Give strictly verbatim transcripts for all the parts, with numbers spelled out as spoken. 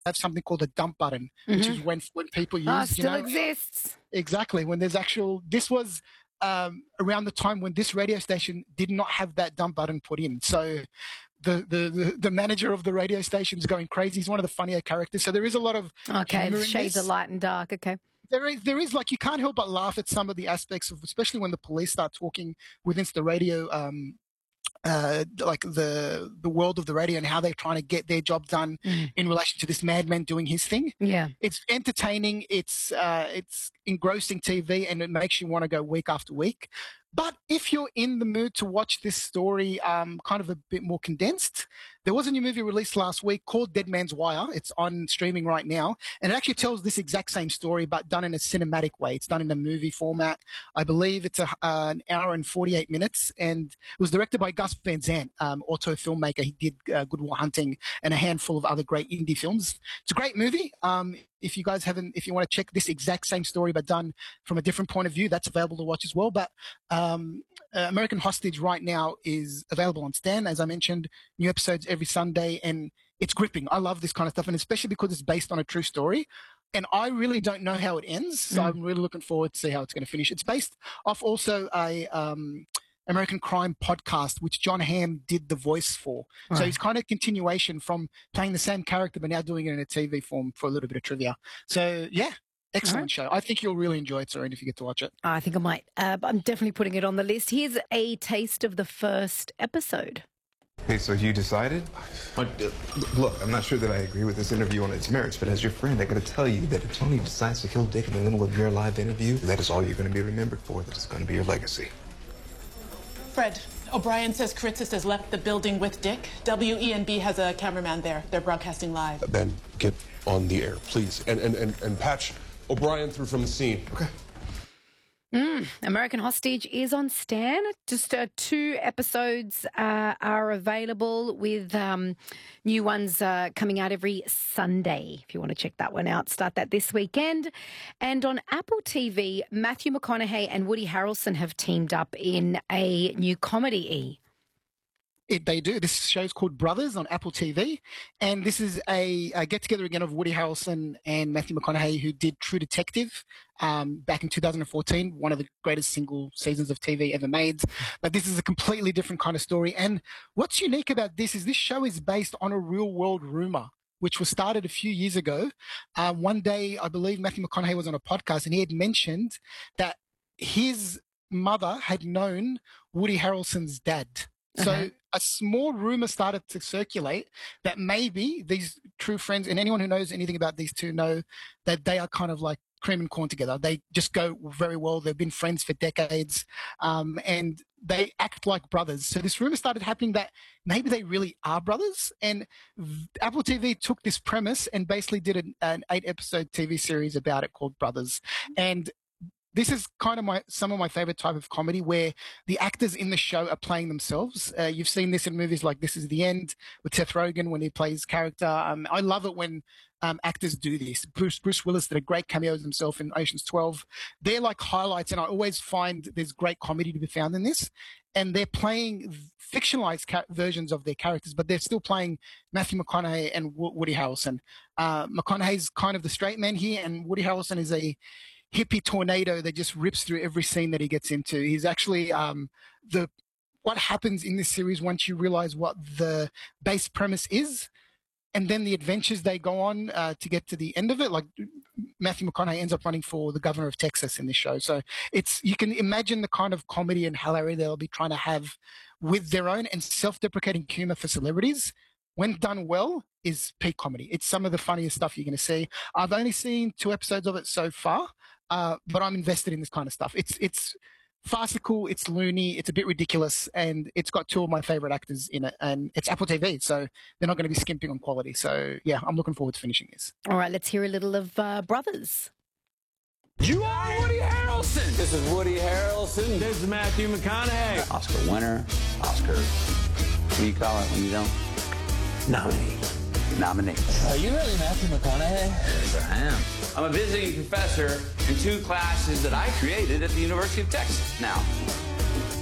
have something called a dump button, Mm-hmm. which is when when people use, Oh, still you know, exists. exactly, when there's actual. This was um, around the time when this radio station did not have that dump button put in. So the the the, the manager of the radio station is going crazy. He's one of the funnier characters. So there is a lot of Okay, humor the in shades this. of light and dark. Okay. There is, there is like, you can't help but laugh at some of the aspects of, especially when the police start talking within the radio, um, uh, like the the world of the radio and how they're trying to get their job done Mm. in relation to this madman doing his thing. Yeah. It's entertaining. It's uh, it's engrossing T V, and it makes you want to go week after week. But if you're in the mood to watch this story um, kind of a bit more condensed, there was a new movie released last week called Dead Man's Wire. It's on streaming right now, and it actually tells this exact same story, but done in a cinematic way. It's done in a movie format. I believe it's a, uh, an hour and forty-eight minutes, and it was directed by Gus Van Sant, um, auto filmmaker. He did uh, Good Will Hunting and a handful of other great indie films. It's a great movie. Um, if you guys haven't, if you want to check this exact same story but done from a different point of view, that's available to watch as well. But um, uh, American Hostage right now is available on Stan, as I mentioned, new episodes every Sunday, and it's gripping. I love this kind of stuff, and especially because it's based on a true story. And I really don't know how it ends, so mm. I'm really looking forward to see how it's going to finish. It's based off also a um, American Crime podcast, which John Hamm did the voice for. Right. So he's kind of continuation from playing the same character, but now doing it in a T V form for a little bit of trivia. So, yeah, excellent right. show. I think you'll really enjoy it, Serene, if you get to watch it. I think I might. Uh, I'm definitely putting it on the list. Here's a taste of the first episode. Hey, so you decided? Look, I'm not sure that I agree with this interview on its merits, but as your friend, I gotta tell you that if Tony decides to kill Dick in the middle of your live interview, that is all you're gonna be remembered for. That is gonna be your legacy. Fred, O'Brien says Kritzis has left the building with Dick. W E N B has a cameraman there. They're broadcasting live. Ben, get on the air, please. And and and, and patch O'Brien through from the scene. Okay. Mm, American Hostage is on Stan. Just uh, two episodes uh, are available, with um, new ones uh, coming out every Sunday. If you want to check that one out, start that this weekend. And on Apple T V, Matthew McConaughey and Woody Harrelson have teamed up in a new comedy. E. It, they do. This show's called Brothers on Apple T V, and this is a, a get-together again of Woody Harrelson and Matthew McConaughey, who did True Detective um, back in two thousand fourteen, one of the greatest single seasons of T V ever made. But this is a completely different kind of story, and what's unique about this is this show is based on a real-world rumor, which was started a few years ago. Uh, one day, I believe Matthew McConaughey was on a podcast, and he had mentioned that his mother had known Woody Harrelson's dad. So uh-huh. a small rumor started to circulate that maybe these true friends, and anyone who knows anything about these two know that they are kind of like cream and corn together. They just go very well. They've been friends for decades, um, and they act like brothers. So this rumor started happening that maybe they really are brothers. And Apple T V took this premise and basically did an, an eight-episode T V series about it called Brothers. And this is kind of my some of my favorite type of comedy, where the actors in the show are playing themselves. Uh, you've seen this in movies like This Is the End with Seth Rogen when he plays character. Um, I love it when um, actors do this. Bruce Bruce Willis did a great cameo as himself in Ocean's twelve. They're like highlights, and I always find there's great comedy to be found in this. And they're playing fictionalized ca- versions of their characters, but they're still playing Matthew McConaughey and w- Woody Harrelson. Uh, McConaughey's kind of the straight man here, and Woody Harrelson is a hippie tornado that just rips through every scene that he gets into. He's actually um, the what happens in this series once you realize what the base premise is, and then the adventures they go on uh, to get to the end of it. Like Matthew McConaughey ends up running for the governor of Texas in this show. So it's you can imagine the kind of comedy and hilarity they'll be trying to have with their own and self-deprecating humor for celebrities. When done well, is peak comedy. It's some of the funniest stuff you're going to see. I've only seen two episodes of it so far. Uh, but I'm invested in this kind of stuff. It's it's farcical, it's loony, it's a bit ridiculous, and it's got two of my favorite actors in it. And it's Apple T V, so they're not going to be skimping on quality. So yeah, I'm looking forward to finishing this. All right, let's hear a little of uh, Brothers. You are Woody Harrelson. This is Woody Harrelson. This is Matthew McConaughey. Oscar winner. Oscar. What do you call it when you don't? Nominate. Nominate. Are you really Matthew McConaughey? Yes, I am. I'm a visiting professor in two classes that I created at the University of Texas. Now,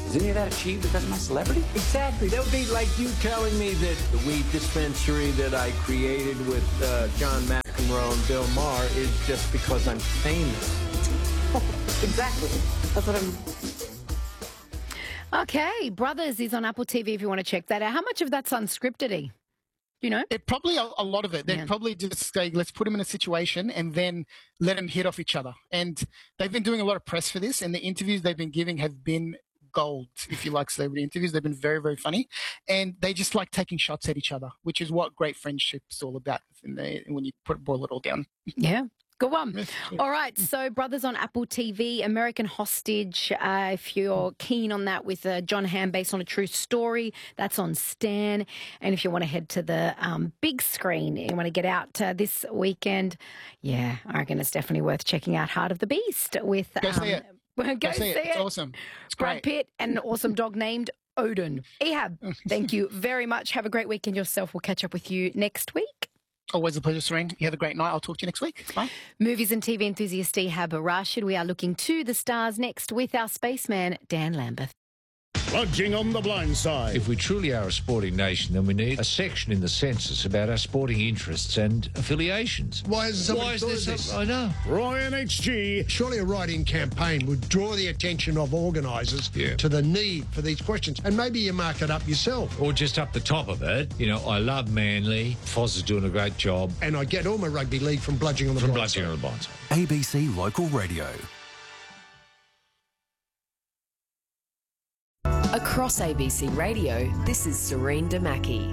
Is any of that achieved because of my celebrity? Exactly. That would be like you telling me that the weed dispensary that I created with uh, John McEnroe and Bill Maher is just because I'm famous. Exactly. That's what I'm... Okay, Brothers is on Apple T V if you want to check that out. How much of that's unscripted, E? You know? It probably a, a lot of it. They'd Yeah. probably just say, let's put them in a situation and then let them hit off each other. And they've been doing a lot of press for this, and the interviews they've been giving have been gold, if you like celebrity interviews. They've been very, very funny. And they just like taking shots at each other, which is what great friendship's all about in the, when you put boil it all down. Yeah. Good one. All right. So, Brothers on Apple T V, American Hostage. Uh, if you're keen on that with uh, John Hamm based on a true story, that's on Stan. And if you want to head to the um, big screen and you want to get out uh, this weekend, yeah, I reckon it's definitely worth checking out Heart of the Beast with. Go um, see it. Go, Go see it. see It's it. awesome. It's Brad great. Pitt and an awesome dog named Odin. Ehab, thank you very much. Have a great weekend yourself. We'll catch up with you next week. Always a pleasure, Serene. You have a great night. I'll talk to you next week. Bye. Movies and T V enthusiast Ehab Rashid. We are looking to the stars next with our spaceman, Dan Lambeth. Bludging on the blind side. If we truly are a sporting nation, then we need a section in the census about our sporting interests and affiliations. Why is somebody Why is thought there of some- this? I know. Ryan H G. Surely a write-in campaign would draw the attention of organisers Yeah. to the need for these questions. And maybe you mark it up yourself. Or just up the top of it, you know, I love Manly. Foz is doing a great job. And I get all my rugby league from bludging on the From blind bludging side. on the blind side. A B C Local Radio. Across A B C Radio, this is Serene Damaki.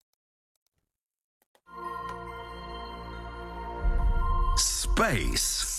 Space.